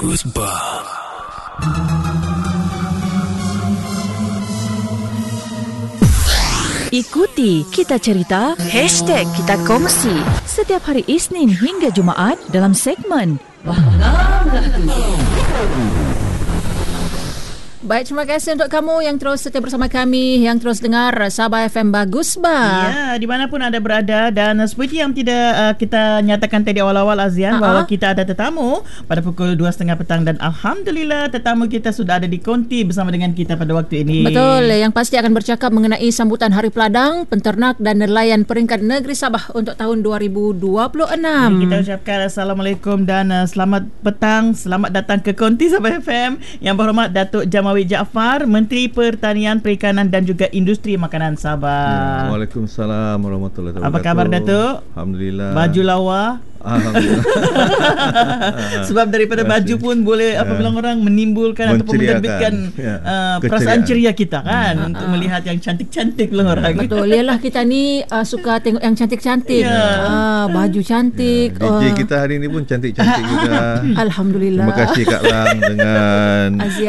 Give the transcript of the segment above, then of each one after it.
Bagus bah. Ikuti Kita Cerita #Kita Kongsi setiap hari Isnin hingga Jumaat dalam segmen Faham Tu. Baik, terima kasih untuk kamu yang terus setia bersama kami, yang terus dengar Sabah FM Bagus Bah. Ya, di mana pun anda berada. Dan seperti yang tidak kita nyatakan tadi awal-awal Azian, bahawa kita ada tetamu pada pukul 2.30 petang. Dan Alhamdulillah tetamu kita sudah ada di konti bersama dengan kita pada waktu ini. Betul, yang pasti akan bercakap mengenai sambutan Hari Peladang, Penternak dan Nelayan Peringkat Negeri Sabah untuk tahun 2026. Kita ucapkan Assalamualaikum dan selamat petang. Selamat datang ke konti Sabah FM. Yang berhormat Datuk Jamawi Jaafar, Menteri Pertanian, Perikanan dan juga Industri Makanan Sabah. Waalaikumsalam warahmatullahi wabarakatuh. Apa khabar Datuk? Alhamdulillah. Baju lawa? Alhamdulillah. Sebab daripada baju pun boleh apa bilang orang menimbulkan ataupun menerbitkan perasaan ceria kita kan, untuk melihat yang cantik-cantik lah orang. Betul, lihatlah kita ni suka tengok yang cantik-cantik. Baju cantik. DJ kita hari ni pun cantik-cantik juga. Alhamdulillah. Terima kasih Kak Lang dengan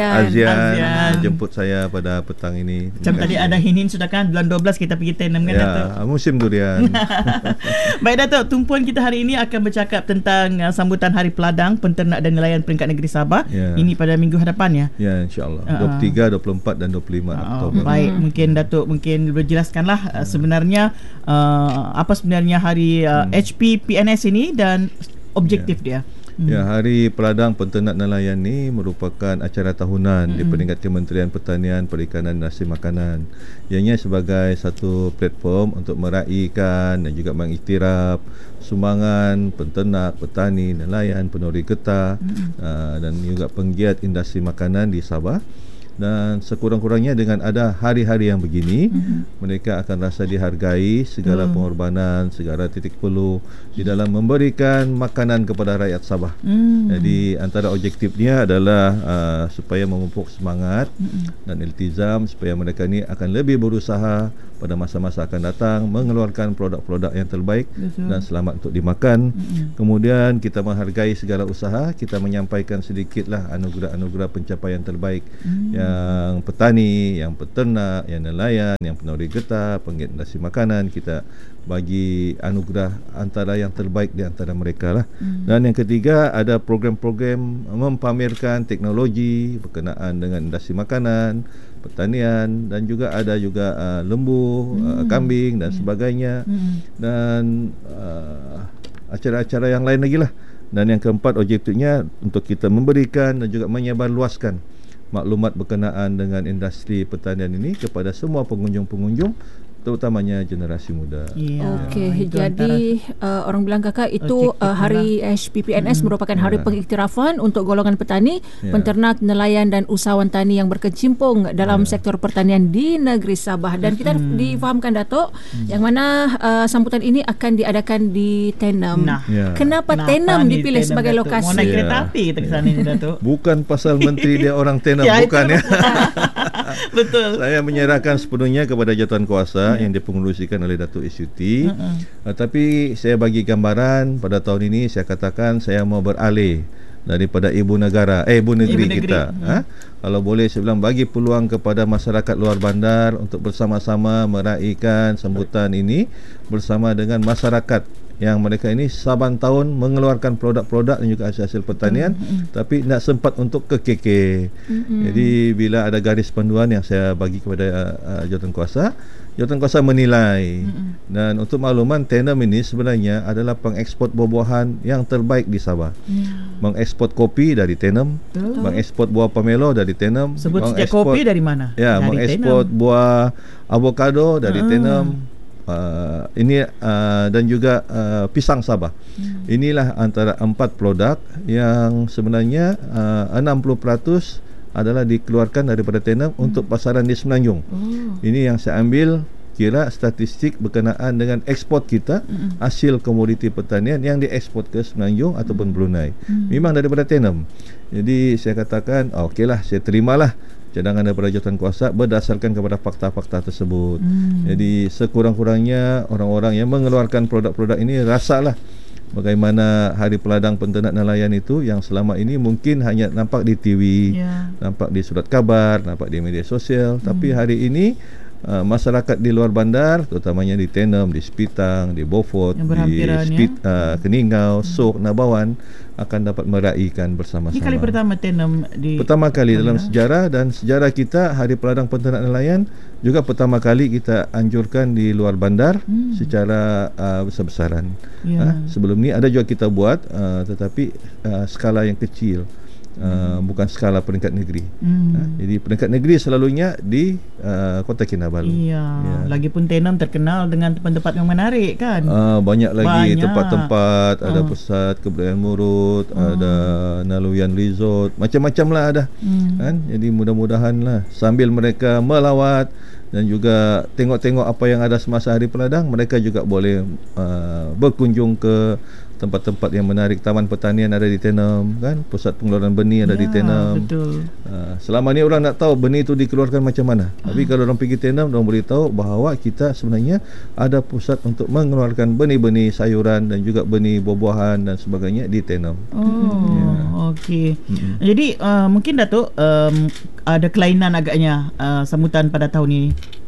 Azian jemput saya pada petang ini. Macam tadi ada hin-hin sudah kan, bulan 12 kita pergi tanam kan Datuk? Musim durian. Baik Datuk, tumpuan kita hari ini akan bercakap tentang sambutan Hari Peladang, Penternak dan Nelayan Peringkat Negeri Sabah. Ini pada minggu hadapan ya? Ya, insyaAllah 23, 24 dan 25 Oktober. Baik, mungkin Datuk berjelaskanlah sebenarnya apa sebenarnya Hari HPPNS ini dan objektif dia. Ya, Hari Peladang Penternak Nelayan ni merupakan acara tahunan di peringkat Kementerian Pertanian, Perikanan dan Nasi Makanan. Ianya sebagai satu platform untuk meraihkan dan juga mengiktiraf sumbangan penternak, petani, nelayan, penuri getah dan juga penggiat industri makanan di Sabah. Dan sekurang-kurangnya dengan ada hari-hari yang begini, mereka akan rasa dihargai segala pengorbanan, segala titik perlu di dalam memberikan makanan kepada rakyat Sabah. Jadi antara objektifnya adalah supaya memupuk semangat dan iltizam supaya mereka ni akan lebih berusaha pada masa-masa akan datang mengeluarkan produk-produk yang terbaik dan selamat untuk dimakan. Kemudian kita menghargai segala usaha, kita menyampaikan sedikitlah anugerah-anugerah pencapaian terbaik yang petani, yang peternak, yang nelayan, yang penuri getah, penggiat industri makanan. Kita bagi anugerah antara yang terbaik di antara mereka lah. Dan yang ketiga, ada program-program mempamerkan teknologi berkenaan dengan industri makanan, pertanian, dan juga ada lembu, kambing dan sebagainya, dan acara-acara yang lain lagi lah. Dan yang keempat, objektifnya untuk kita memberikan dan juga menyebarluaskan maklumat berkenaan dengan industri pertanian ini kepada semua pengunjung-pengunjung, terutamanya generasi muda. Okey, jadi orang bilang kakak itu hari HPPNS merupakan hari pengiktirafan untuk golongan petani, penternak, nelayan dan usahawan tani yang berkecimpung dalam sektor pertanian di negeri Sabah. Dan kita difahamkan Datuk, yang mana sambutan ini akan diadakan di Tenem. Kenapa Tenem dipilih sebagai lokasi? Mau naik kereta api kita ke sana ni Datuk. Bukan pasal menteri dia orang Tenem, bukan ya. Betul. Saya menyerahkan sepenuhnya kepada jawatan kuasa yang dipengerusikan oleh Datuk Isyuti. Tapi saya bagi gambaran, pada tahun ini saya katakan saya mau beralih daripada ibu negeri kita. Kalau boleh saya bilang bagi peluang kepada masyarakat luar bandar untuk bersama-sama meraihkan sambutan ini bersama dengan masyarakat yang mereka ini saban tahun mengeluarkan produk-produk dan juga hasil-hasil pertanian, tapi tidak sempat untuk ke KK. Jadi bila ada garis panduan yang saya bagi kepada jawatan kuasa menilai. Dan untuk makluman, Tenem ini sebenarnya adalah pengekspor buah-buahan yang terbaik di Sabah. Mengekspor kopi dari Tenem, mengekspor buah pomelo dari Tenem. Sebut sejak kopi dari mana? Ya, mengekspor buah avokado dari Tenem. Dan juga pisang Sabah. Inilah antara 4 produk yang sebenarnya 60% adalah dikeluarkan daripada Tenem untuk pasaran di Semenanjung. Ini yang saya ambil kira statistik berkenaan dengan ekspor kita, hasil komoditi pertanian yang diekspor ke Semenanjung ataupun Brunei. Memang daripada Tenem. Jadi saya katakan okeylah, saya terimalah cadangan daripada jawatan kuasa berdasarkan kepada fakta-fakta tersebut. Jadi sekurang-kurangnya orang-orang yang mengeluarkan produk-produk ini rasalah bagaimana Hari Peladang Penternak Nelayan itu yang selama ini mungkin hanya nampak di TV, nampak di surat khabar, nampak di media sosial, tapi hari ini masyarakat di luar bandar, terutamanya di Tenom, di Sepitang, di Beaufort, di Keningau, Sok, Nabawan, akan dapat meraihkan bersama-sama. Ini kali pertama Tenom pertama kali dalam sejarah, dan sejarah kita Hari Peladang Penternak Nelayan juga pertama kali kita anjurkan di luar bandar secara besar-besaran. Sebelum ni ada juga kita buat, tetapi skala yang kecil. Bukan skala peringkat negeri. Jadi peringkat negeri selalunya di Kota Kinabalu. Lagipun Tenom terkenal dengan tempat-tempat yang menarik kan. Banyak lagi tempat-tempat, ada pusat kebudayaan Murut, ada Naluyan Resort, macam-macam lah ada. Kan? Jadi mudah-mudahan lah sambil mereka melawat dan juga tengok-tengok apa yang ada semasa Hari Peladang, mereka juga boleh berkunjung ke tempat-tempat yang menarik. Taman Pertanian ada di Tenom, kan? Pusat pengeluaran benih ada di Tenom. Betul. Selama ni orang nak tahu benih itu dikeluarkan macam mana. Tapi kalau orang pergi Tenom, orang boleh tahu bahawa kita sebenarnya ada pusat untuk mengeluarkan benih-benih sayuran dan juga benih buah-buahan dan sebagainya di Tenom. Okey. Jadi mungkin Datuk ada kelainan agaknya sambutan pada tahun ini.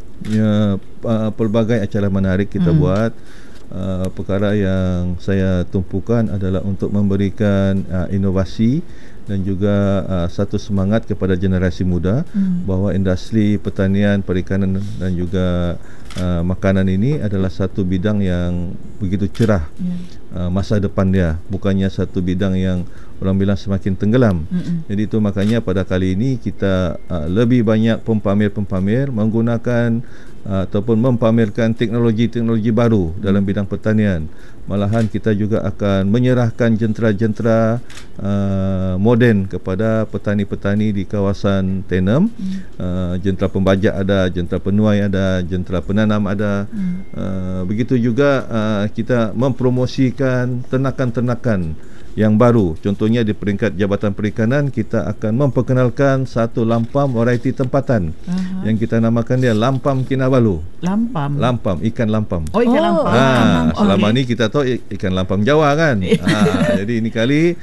Pelbagai acara menarik kita buat. Perkara yang saya tumpukan adalah untuk memberikan inovasi dan juga satu semangat kepada generasi muda bahawa industri pertanian, perikanan dan juga makanan ini adalah satu bidang yang begitu cerah. Masa depan dia bukannya satu bidang yang orang bilang semakin tenggelam. Jadi itu makanya pada kali ini kita lebih banyak pempamer-pempamer menggunakan ataupun mempamerkan teknologi-teknologi baru dalam bidang pertanian. Malahan kita juga akan menyerahkan jentera-jentera moden kepada petani-petani di kawasan Tenom. Jentera pembajak ada, jentera penuai ada, jentera penanam ada. Begitu juga kita mempromosikan ternakan-ternakan yang baru. Contohnya di peringkat Jabatan Perikanan, kita akan memperkenalkan satu lampam varieti tempatan yang kita namakan dia Lampam Kinabalu. Lampam, ikan lampam. Ikan lampam. Selama ni kita tahu ikan lampam Jawa kan. Jadi ini kali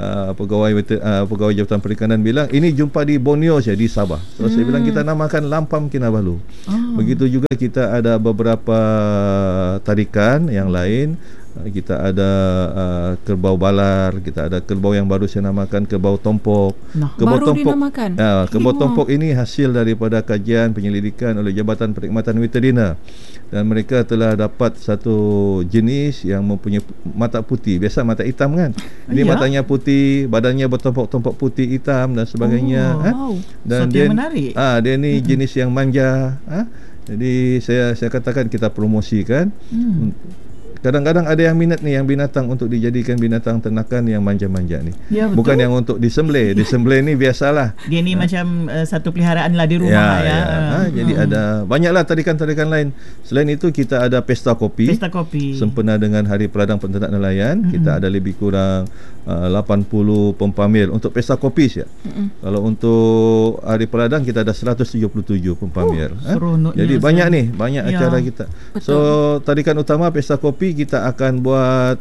pegawai Jabatan Perikanan bilang ini jumpa di Borneo saja, di Sabah. So saya bilang kita namakan Lampam Kinabalu. Begitu juga kita ada beberapa tarikan yang lain. Kita ada kerbau balar, kita ada kerbau yang baru saya namakan kerbau tompok. Kerbau baru tompok, dinamakan. Kerbau tompok ini hasil daripada kajian penyelidikan oleh Jabatan Perkhidmatan Veteriner, dan mereka telah dapat satu jenis yang mempunyai mata putih. Biasa mata hitam kan. Ini matanya putih, badannya bertompok-tompok putih hitam dan sebagainya. Dan dia menarik. Dia ni jenis yang manja. Jadi saya katakan kita promosikan. Kadang-kadang ada yang minat ni yang binatang untuk dijadikan binatang ternakan yang manja-manja ni. Bukan yang untuk disembelih. Disembelih ni biasalah. Dia ni macam satu peliharaan lah di rumah Jadi ada banyaklah tarikan-tarikan lain. Selain itu kita ada pesta kopi. Sempena dengan Hari Peladang Penternak Nelayan, kita ada lebih kurang 80 pempamer untuk pesta kopi saja. Kalau untuk Hari Peladang kita ada 177 pempamer. Jadi banyak ni, banyak acara kita. Betul. So tarikan utama pesta kopi kita akan buat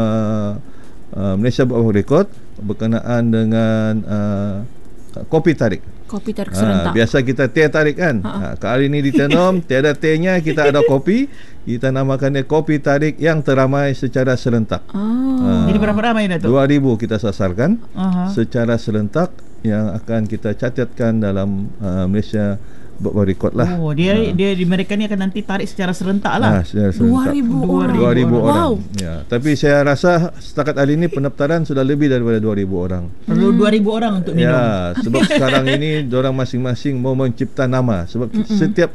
Malaysia Book of Record berkenaan dengan kopi tarik. Kopi tarik serentak. Biasa kita teh tarik kan. Kali ini di Tenom tiada tehnya, kita ada kopi. Kita namakan dia kopi tarik yang teramai secara serentak. Jadi berapa ramai Datuk? 2,000 kita sasarkan secara serentak yang akan kita catatkan dalam Malaysia Book of Record lah. Dia mereka ni akan nanti tarik secara serentak lah. Secara serentak. 2,000 orang. Tapi saya rasa setakat hari ini pendaftaran sudah lebih daripada 2,000 orang. Perlu 2,000 orang untuk minum. Sebab sekarang ini diorang masing-masing mau mencipta nama. Sebab setiap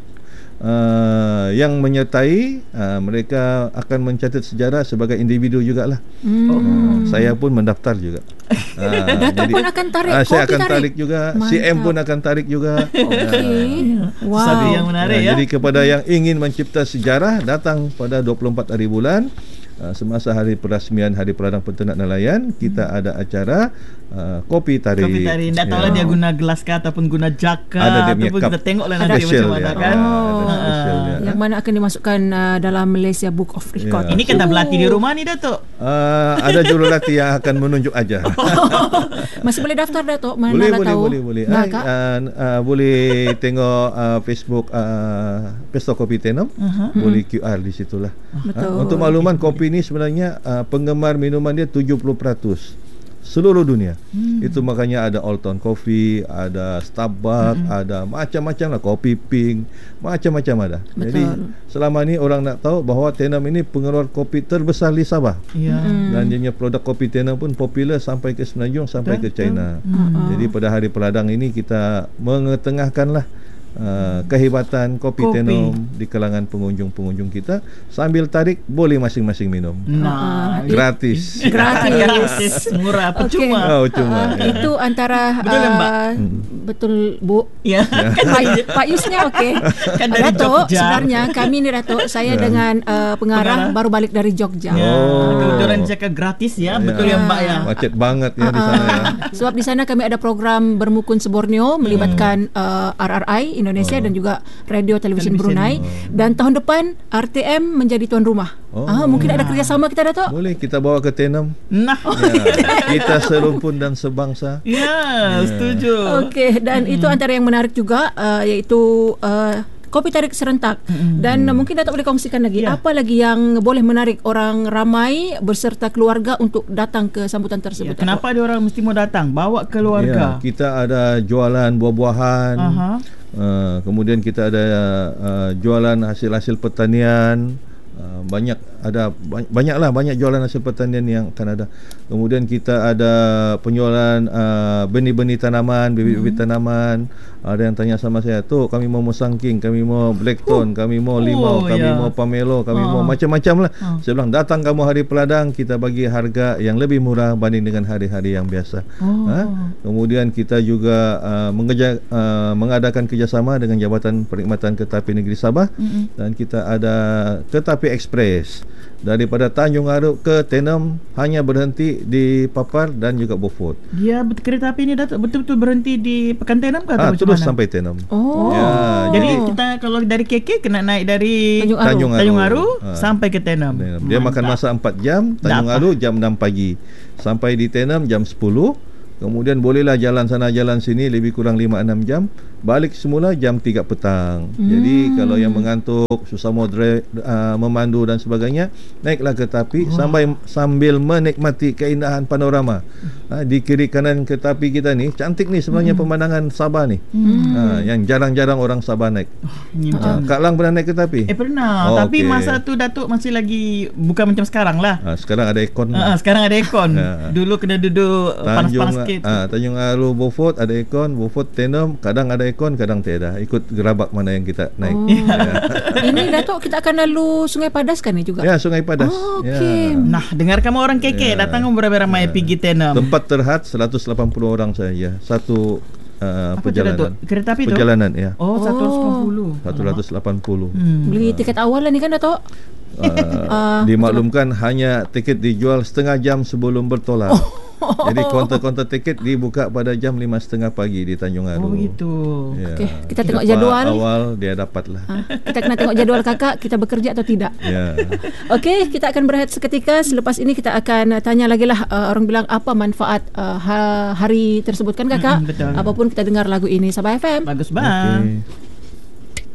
yang menyertai mereka akan mencatat sejarah sebagai individu jugalah. Saya pun mendaftar juga. Datuk pun akan tarik kopi saya akan tarik juga. Mantap. CM pun akan tarik juga. Satu yang menarik Jadi kepada yang ingin mencipta sejarah, datang pada 24 hari bulan semasa hari perasmian Hari Peladang Penternak Nelayan, kita ada acara kopi tarik. Kopi tarik. Tak tahulah dia guna gelas kah ataupun guna jug kah. Ada dia punya ataupun cup. kita tengoklah Ada nanti special macam mana dia. kan. Ada special dia. Yang mana akan dimasukkan dalam Malaysia Book of Record. Ya. Ini kan dah berlatih di rumah ni Datuk. Ada jurulatih yang akan menunjuk ajar. Masih boleh daftar Datuk? Mana Boleh, nak boleh, tahu? boleh. Nah, Kak? Boleh tengok Facebook Pesta Kopi Tenom. Boleh QR di situlah. Betul. Untuk makluman, kopi ni sebenarnya penggemar minuman dia 70% seluruh dunia. Itu makanya ada Old Town Coffee, ada Starbucks, ada macam-macam lah, Kopi Pink, macam-macam ada. Betul. Jadi selama ni orang nak tahu bahawa Tenom ini pengeluar kopi terbesar di Sabah. Ya. Dan dia punya produk kopi Tenom pun popular sampai ke Semenanjung, sampai ke China. Jadi pada hari Peladang ini kita mengetengahkanlah kehebatan kopi Tenom di kalangan pengunjung-pengunjung kita, sambil tarik boleh masing-masing minum. Nah, Gratis. gratis, murah, percuma. Oh, cuma. Itu antara Betul kan, Mbak? Betul Bu. Ya. Pak Yusnya okey. Kan dari Datuk, Jogja. sebenarnya kami ni Datuk, saya dengan pengarah baru balik dari Jogja. Diorang cakap gratis ya, betul ya Mbak ya. Macet banget ya di sana ya. Sebab di sana kami ada program Bermukun Seborneo melibatkan RRI Indonesia dan juga Radio Television Brunei, dan tahun depan RTM menjadi tuan rumah. Mungkin ada kerjasama kita Datuk? Boleh kita bawa ke Tenom. Nah. Ya, kita serumpun dan sebangsa. Ya, setuju. Okey, dan itu antara yang menarik juga, iaitu kopi tarik serentak. Dan mungkin Datuk boleh kongsikan lagi apa lagi yang boleh menarik orang ramai berserta keluarga untuk datang ke sambutan tersebut. Ya, kenapa dia orang mesti mau datang? Bawa keluarga. Ya, kita ada jualan buah-buahan. Kemudian kita ada jualan hasil-hasil pertanian. Banyak jualan hasil pertanian yang akan ada. Kemudian kita ada penjualan benih-benih tanaman, bibit-bibit tanaman. Ada yang tanya sama saya, tu kami mau musangking, kami mau blackthorn, kami mau limau, kami mau pamelo, kami mau macam-macam lah. Saya bilang, datang kamu hari Peladang, kita bagi harga yang lebih murah banding dengan hari-hari yang biasa. Kemudian kita juga mengadakan kerjasama dengan Jabatan Perkhidmatan Kereta Api Negeri Sabah, dan kita ada kereta api ekspres daripada Tanjung Aruk ke Tenom, hanya berhenti di Papar dan juga Beaufort. Dia kereta api ni Datuk betul-betul berhenti di Pekan Tenom ke atau macam terus mana? sampai Tenom. Ya, jadi kita kalau dari KK kena naik dari Tanjung Aru sampai ke Tenom. Dia makan masa 4 jam. Tanjung Aru jam 6 pagi. Sampai di Tenom jam 10. Kemudian bolehlah jalan sana jalan sini lebih kurang 5-6 jam. Balik semula jam 3 petang. Jadi kalau yang mengantuk, susah mau memandu dan sebagainya, naiklah kereta api sambil menikmati keindahan panorama. Di kiri kanan kereta api kita ni cantik ni sebenarnya pemandangan Sabah ni. Yang jarang-jarang orang Sabah naik. Kak Lang pernah naik kereta api? Pernah. Tapi masa tu Datuk masih lagi bukan macam sekarang lah. Sekarang ada aircon. Sekarang ada aircon. Dulu kena duduk panas-panas sikit. Tanjung Aru Beaufort ada aircon, Beaufort Tenom kadang ada aircon, kadang tiada. Ikut gerabak mana yang kita naik. Ini Datuk, kita akan lalu Sungai Padas kan ni juga? Ya, Sungai Padas. Okey. Nah, dengarkan orang KK datang berapa ramai pergi Tenom. Tempat terhad 180 orang saja. Satu perjalanan. Kereta api tu? Perjalanan ya. 180. 180. Beli tiket awal lah ni kan Datuk? Dimaklumkan hanya tiket dijual setengah jam sebelum bertolak. Jadi kaunter-kaunter tiket dibuka pada jam 5.30 pagi di Tanjung Aru. Gitu. Ya. Okey, kita tengok jadual. Awal dia dapatlah. Kita kena tengok jadual kakak, kita bekerja atau tidak. Ya. Okey, kita akan berehat seketika. Selepas ini kita akan tanya lagi lah, orang bilang apa manfaat hari tersebut kan kakak? Betul. Apapun kita dengar lagu ini Sabah FM. Bagus bang. Okay.